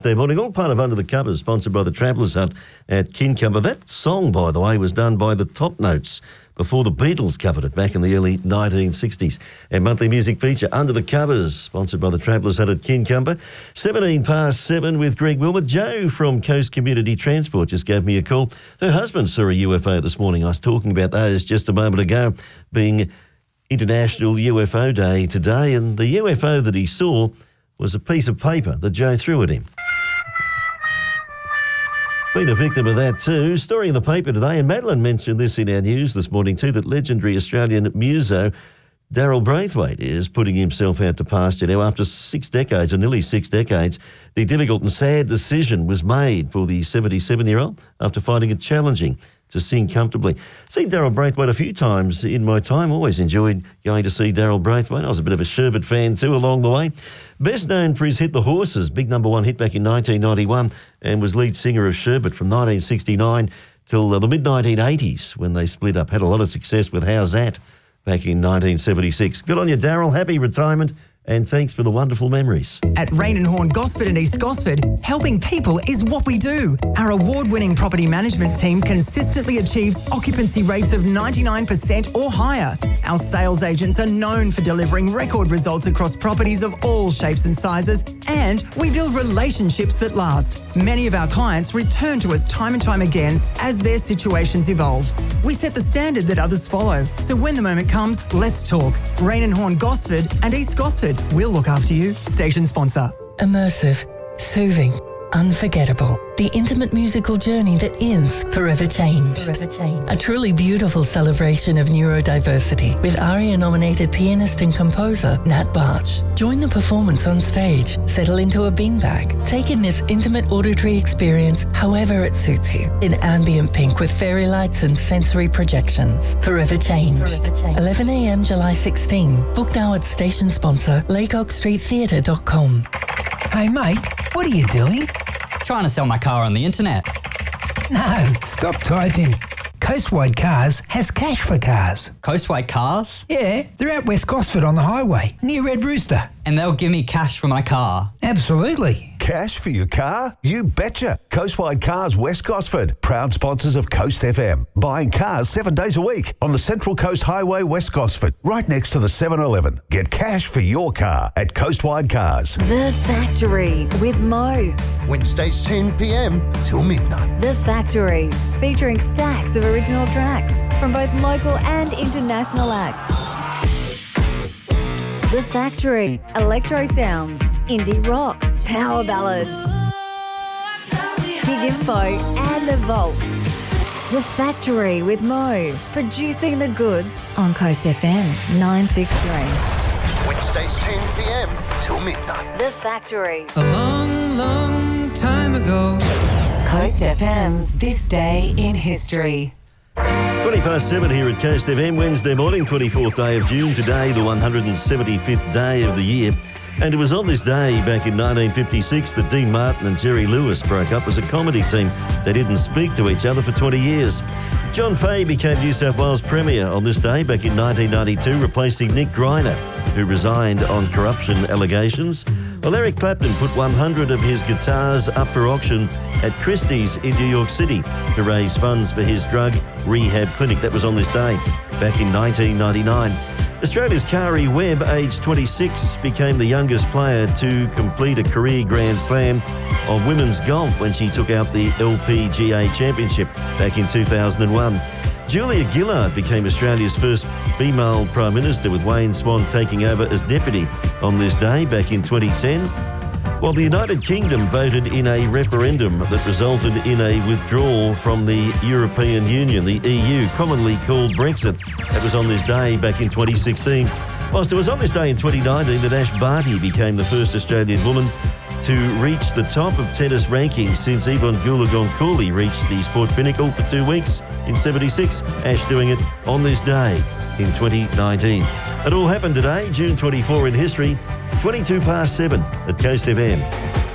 Thursday morning, all part of Under the Covers, sponsored by the Travellers Hut at Kincumber. That song, by the way, was done by the Top Notes before the Beatles covered it back in the early 1960s. Our monthly music feature, Under the Covers, sponsored by the Travellers Hut at Kincumber. 7:17 with Greg Wilmot. Joe from Coast Community Transport just gave me a call. Her husband saw a UFO this morning. I was talking about those just a moment ago, being International UFO Day today, and the UFO that he saw was a piece of paper that Joe threw at him. Been a victim of that too. Story in the paper today, and Madeline mentioned this in our news this morning too, that legendary Australian muso Daryl Braithwaite is putting himself out to pasture now. After 6 decades, or nearly 6 decades, the difficult and sad decision was made for the 77-year-old after finding it challenging to sing comfortably. Seen Daryl Braithwaite a few times in my time. Always enjoyed going to see Daryl Braithwaite. I was a bit of a Sherbet fan too along the way. Best known for his hit The Horses, big #1 hit back in 1991, and was lead singer of Sherbet from 1969 till the mid-1980s when they split up. Had a lot of success with How's That back in 1976. Good on you, Daryl. Happy retirement. And thanks for the wonderful memories. At Rain and Horn Gosford and East Gosford, helping people is what we do. Our award-winning property management team consistently achieves occupancy rates of 99% or higher. Our sales agents are known for delivering record results across properties of all shapes and sizes, and we build relationships that last. Many of our clients return to us time and time again as their situations evolve. We set the standard that others follow, so when the moment comes, let's talk. Rain and Horn Gosford and East Gosford. We'll look after you. Station sponsor. Immersive, soothing, unforgettable. The intimate musical journey that is Forever Changed. A truly beautiful celebration of neurodiversity with ARIA-nominated pianist and composer Nat Barch. Join the performance on stage, settle into a beanbag, take in this intimate auditory experience however it suits you, in ambient pink with fairy lights and sensory projections. Forever Changed. 11 a.m. July 16. Book now at station sponsor laycockstreettheatre.com. Hey mate, what are you doing? Trying to sell my car on the internet. No, stop typing. Coastwide Cars has cash for cars. Coastwide Cars? Yeah, they're at West Gosford on the highway, near Red Rooster. And they'll give me cash for my car? Absolutely. Cash for your car? You betcha. Coastwide Cars West Gosford, proud sponsors of Coast FM. Buying cars 7 days a week on the Central Coast Highway West Gosford, right next to the 7-Eleven. Get cash for your car at Coastwide Cars. The Factory with Mo. Wednesdays 10 p.m. till midnight. The Factory, featuring stacks of original tracks from both local and international acts. The Factory, electro sounds, indie rock, power ballads, big info and the vault. The Factory with Mo, producing the goods on Coast FM 963. Wednesdays 10 p.m. till midnight. The Factory. A long, long time ago. Coast FM's This Day in History. 7:20 here at Coast FM, Wednesday morning, 24th day of June. Today, the 175th day of the year. And it was on this day back in 1956 that Dean Martin and Jerry Lewis broke up as a comedy team. They didn't speak to each other for 20 years. John Fahey became New South Wales Premier on this day back in 1992, replacing Nick Greiner, who resigned on corruption allegations. Well, Eric Clapton put 100 of his guitars up for auction at Christie's in New York City to raise funds for his drug rehab clinic. That was on this day back in 1999. Australia's Kari Webb, aged 26, became the youngest player to complete a career Grand Slam of women's golf when she took out the LPGA Championship back in 2001. Julia Gillard became Australia's first female Prime Minister, with Wayne Swan taking over as Deputy on this day back in 2010. While the United Kingdom voted in a referendum that resulted in a withdrawal from the European Union, the EU, commonly called Brexit. That was on this day back in 2016. Whilst it was on this day in 2019 that Ash Barty became the first Australian woman to reach the top of tennis rankings since Yvonne Goolagong-Cooley reached the sport pinnacle for 2 weeks in '76. Ash doing it on this day in 2019. It all happened today, June 24 in history, 7:22 at Coast FM.